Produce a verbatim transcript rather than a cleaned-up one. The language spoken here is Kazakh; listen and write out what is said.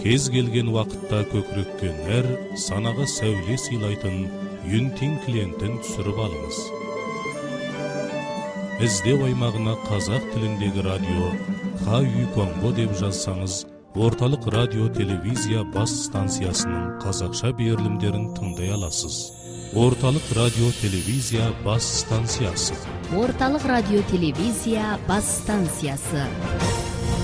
кез келген уақытта көкірекке нәр, санаға сәуле сыйлайтын Юнтин клиентін түсіріп алыңыз. Іздеу аймағына қазақ тіліндегі радио Хай Конго деп жазсаңыз, орталық радио телевизия бас станциясының қазақша берілімдерін тыңдай аласыз. Орталық радио телевизия бас станциясы. Орталық радио телевизия бас станциясы.